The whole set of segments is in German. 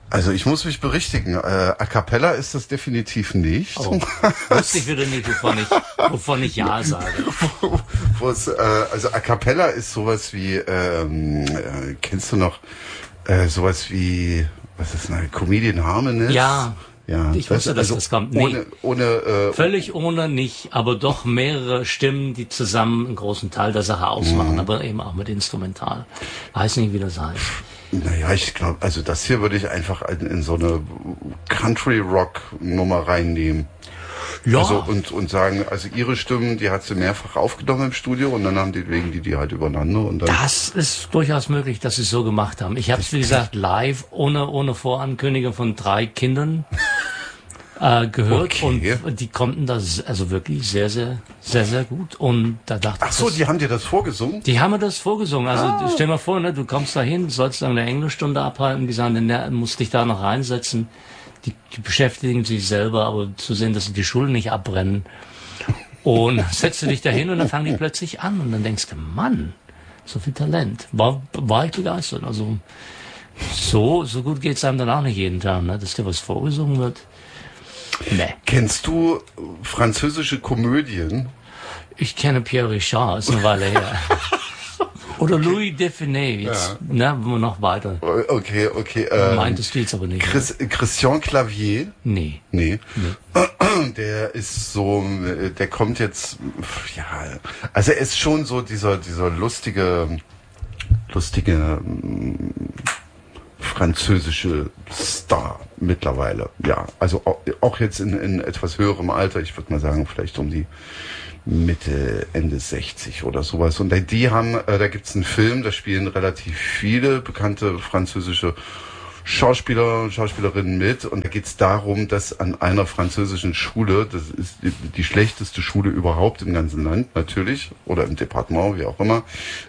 Also ich muss mich berichtigen, A Cappella ist das definitiv nicht. Oh, wusste ich wieder nicht, wovon ich Ja sage. Also A Cappella ist sowas wie, kennst du noch, sowas wie, was ist eine Comedian Harmonies? Ja. Ja, ich wusste, dass das kommt. Nee, völlig ohne nicht, aber doch mehrere Stimmen, die zusammen einen großen Teil der Sache ausmachen, aber eben auch mit Instrumental. Weiß nicht, wie das heißt. Naja, ich glaube, also das hier würde ich einfach in so eine Country-Rock-Nummer reinnehmen. Ja. Also und sagen, also ihre Stimmen, die hat sie mehrfach aufgenommen im Studio und dann legen die halt übereinander und dann. Das ist durchaus möglich, dass sie es so gemacht haben. Ich habe es, wie gesagt, live, ohne Vorankündigung von 3 Kindern gehört, okay. Und die konnten das also wirklich sehr, sehr, sehr, sehr gut. Und da dachte ich. Ach so, die haben dir das vorgesungen? Die haben mir das vorgesungen. Also stell mal vor, ne, du kommst da hin, sollst dann eine Englischstunde abhalten, die sagen, ne, musst dich da noch reinsetzen. Die beschäftigen sich selber, aber zu sehen, dass sie die Schulen nicht abbrennen. Und setzt du dich da hin und dann fangen die plötzlich an. Und dann denkst du, Mann, so viel Talent. War ich begeistert. Also so gut geht's einem dann auch nicht jeden Tag, ne, dass dir was vorgesungen wird. Nee. Kennst du französische Komödien? Ich kenne Pierre Richard, ist eine Weile her. Oder Louis Define, jetzt, ne, noch weiter. Okay. Meintest du jetzt aber nicht. Christian Clavier? Nee. Der ist so, der kommt jetzt, ja, also er ist schon so dieser lustige französische Star mittlerweile, ja. Also auch jetzt in etwas höherem Alter, ich würde mal sagen, vielleicht um die Mitte, Ende 60 oder sowas. Und die haben, da gibt's einen Film, da spielen relativ viele bekannte französische Schauspieler und Schauspielerinnen mit. Und da geht's darum, dass an einer französischen Schule, das ist die schlechteste Schule überhaupt im ganzen Land natürlich, oder im Departement, wie auch immer,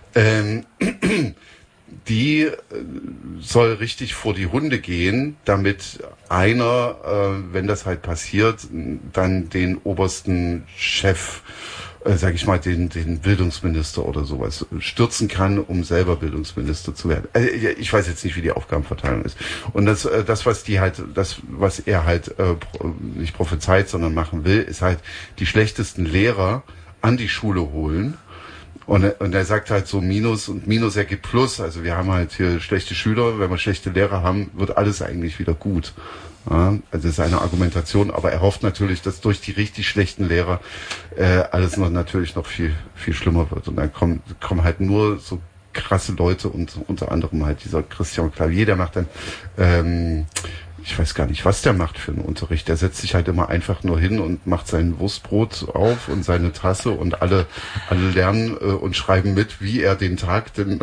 die soll richtig vor die Hunde gehen, damit einer, wenn das halt passiert, dann den obersten Chef, sag ich mal, den Bildungsminister oder sowas stürzen kann, um selber Bildungsminister zu werden. Ich weiß jetzt nicht, wie die Aufgabenverteilung ist. Und das was er halt nicht prophezeit, sondern machen will, ist halt die schlechtesten Lehrer an die Schule holen. Und er sagt halt so Minus und Minus ergibt Plus. Also wir haben halt hier schlechte Schüler. Wenn wir schlechte Lehrer haben, wird alles eigentlich wieder gut. Ja, also das ist eine Argumentation. Aber er hofft natürlich, dass durch die richtig schlechten Lehrer alles natürlich noch viel, viel schlimmer wird. Und dann kommen halt nur so krasse Leute und unter anderem halt dieser Christian Clavier, der macht dann ich weiß gar nicht, was der macht für einen Unterricht. Der setzt sich halt immer einfach nur hin und macht sein Wurstbrot auf und seine Tasse und alle lernen und schreiben mit, wie er den Tag denn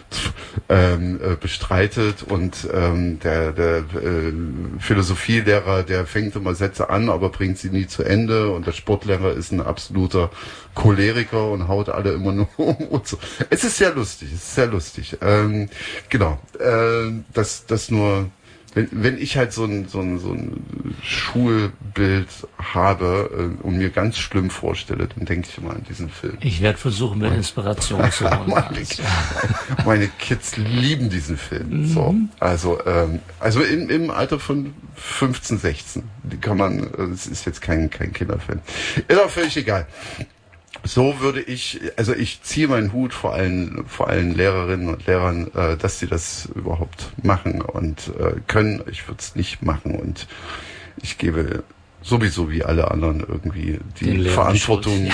bestreitet. Und der Philosophielehrer, der fängt immer Sätze an, aber bringt sie nie zu Ende. Und der Sportlehrer ist ein absoluter Choleriker und haut alle immer nur um und so. Es ist sehr lustig, genau. Das nur. Wenn ich halt so ein Schulbild habe und mir ganz schlimm vorstelle, dann denke ich immer an diesen Film. Ich werde versuchen, mir Inspiration zu holen. Meine Kids lieben diesen Film. So, also im Alter von 15, 16. Die kann man, es ist jetzt kein Kinderfilm. Ist auch völlig egal. So würde ich ziehe meinen Hut vor allen Lehrerinnen und Lehrern, dass sie das überhaupt machen und können. Ich würde es nicht machen und ich gebe sowieso wie alle anderen irgendwie die Verantwortung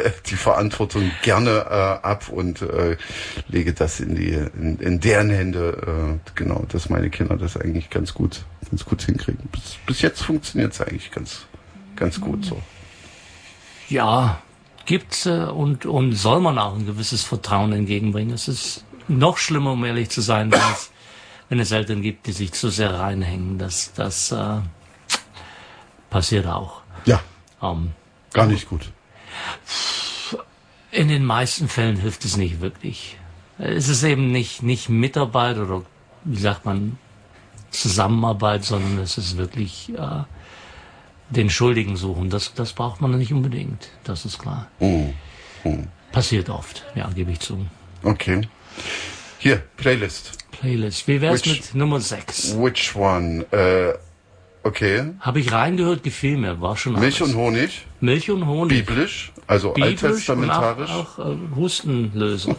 gerne ab und lege das in deren Hände, genau, dass meine Kinder das eigentlich ganz gut hinkriegen. Bis jetzt funktioniert es eigentlich ganz gut so. Ja. Gibt's und soll man auch ein gewisses Vertrauen entgegenbringen. Es ist noch schlimmer, um ehrlich zu sein, wenn es Eltern gibt, die sich zu sehr reinhängen. Das passiert auch. Ja, gar nicht gut. In den meisten Fällen hilft es nicht wirklich. Es ist eben nicht Mitarbeit oder, wie sagt man, Zusammenarbeit, sondern es ist wirklich den Schuldigen suchen. Das braucht man nicht unbedingt. Das ist klar. Passiert oft, ja, gebe ich zu. Okay. Hier, Playlist. Playlist. Wie wär's mit Nummer 6? Which one? Okay. Habe ich reingehört, gefiel mir, war schon Milch alles. und Honig. Milch und Honig. Biblisch, also Biblisch alttestamentarisch. und auch Hustenlöser.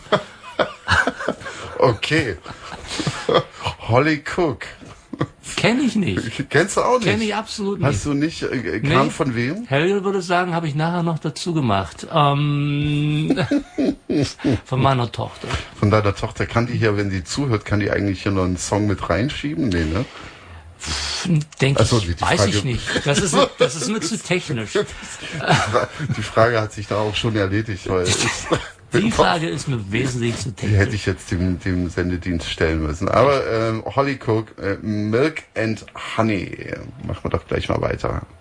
Okay. Holly Cook. Kenne ich nicht. Kennst du auch nicht? Kenne ich absolut nicht. Hast du nicht, kam von wem? Helge würde sagen, habe ich nachher noch dazu gemacht. Von meiner Tochter. Von deiner Tochter. Kann die hier, wenn die zuhört, kann die eigentlich hier noch einen Song mit reinschieben? Nee, ne? Denke Ach so, ich, weiß ich nicht. Das ist mir zu technisch. Die Frage hat sich da auch schon erledigt, weil Die Frage ist mir wesentlich zu die technisch. hätte ich jetzt dem Sendedienst stellen müssen. Aber Holly Cook, Milk and Honey. Machen wir doch gleich mal weiter.